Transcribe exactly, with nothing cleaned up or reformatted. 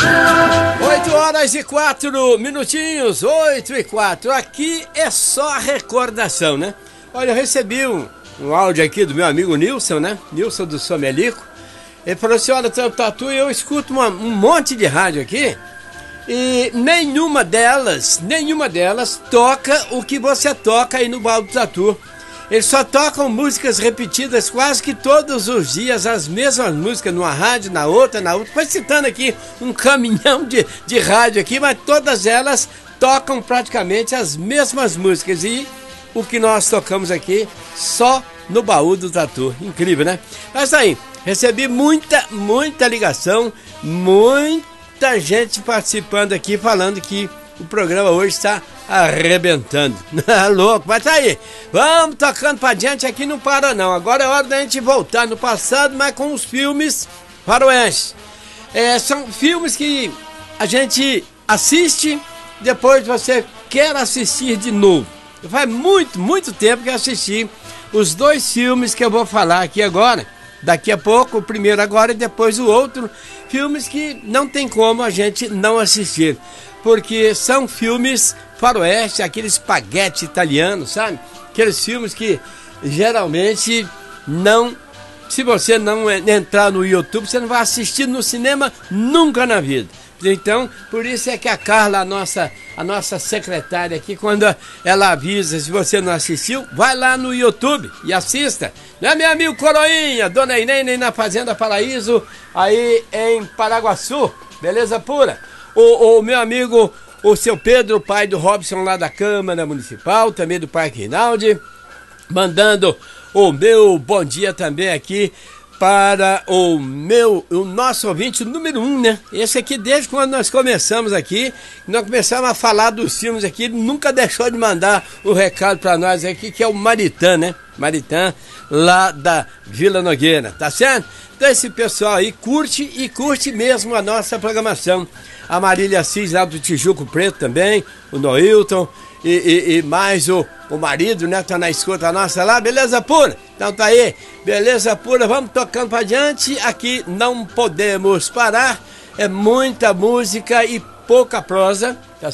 oito horas e quatro minutinhos, oito e quatro. Aqui é só recordação, né? Olha, eu recebi um, um áudio aqui do meu amigo Nilson, né? Nilson do Somelico. Ele falou assim: olha, Tatu, eu escuto uma, um monte de rádio aqui e nenhuma delas, nenhuma delas toca o que você toca aí no Baú do Tatu. Eles só tocam músicas repetidas quase que todos os dias, as mesmas músicas numa rádio, na outra, na outra. Foi citando aqui um caminhão de, de rádio aqui, mas todas elas tocam praticamente as mesmas músicas. E o que nós tocamos aqui só no Baú do Tatu. Incrível, né? Mas aí, recebi muita, muita ligação, muita gente participando aqui, falando que o programa hoje está arrebentando. Louco, mas tá aí. Vamos tocando pra diante, aqui não para não. Agora é hora da gente voltar no passado, mas com os filmes faroeste. É, são filmes que a gente assiste, depois você quer assistir de novo. Faz muito, muito tempo que eu assisti os dois filmes que eu vou falar aqui agora. Daqui a pouco, o primeiro agora e depois o outro. Filmes que não tem como a gente não assistir, porque são filmes faroeste, aquele espaguete italiano, sabe? Aqueles filmes que geralmente não... Se você não entrar no YouTube, você não vai assistir no cinema nunca na vida. Então, por isso é que a Carla, a nossa, a nossa secretária aqui, quando ela avisa, se você não assistiu, vai lá no YouTube e assista. Né, meu amigo Coroinha, Dona Inês na Fazenda Paraíso, aí em Paraguaçu, beleza pura? O, o meu amigo, o seu Pedro, pai do Robson lá da Câmara Municipal, também do Parque Rinaldi, mandando o meu bom dia também aqui para o meu, o nosso ouvinte número um, né? Esse aqui, desde quando nós começamos aqui, nós começamos a falar dos filmes aqui, ele nunca deixou de mandar o recado para nós aqui, que é o Maritã, né? Maritã, lá da Vila Nogueira, tá certo? Então esse pessoal aí curte e curte mesmo a nossa programação. A Marília Assis lá do Tijuco Preto também, o Noilton e, e, e mais o, o marido, né? Tá na escuta nossa lá, beleza pura? Então tá aí, beleza pura, vamos tocando pra diante. Aqui não podemos parar, é muita música e pouca prosa, tá